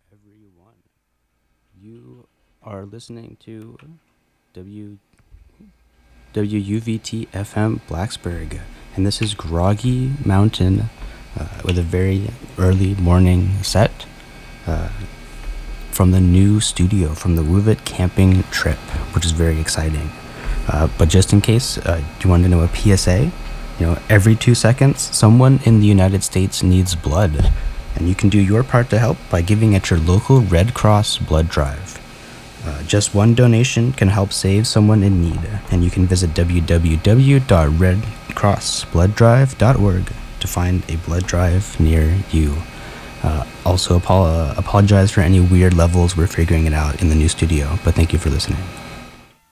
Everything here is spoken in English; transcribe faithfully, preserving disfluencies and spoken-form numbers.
everyone. You are listening to W W U V T F M Blacksburg, and this is Groggy Mountain uh, with a very early morning set uh, from the new studio from the Woovit camping trip, which is very exciting. Uh, but just in case, uh, do you want to know a P S A? You know, every two seconds, someone in the United States needs blood, and you can do your part to help by giving at your local Red Cross blood drive. Uh, just one donation can help save someone in need, and you can visit w w w dot red cross blood drive dot org to find a blood drive near you. Uh, also, apo- uh, apologize for any weird levels. We're figuring it out in the new studio, but thank you for listening.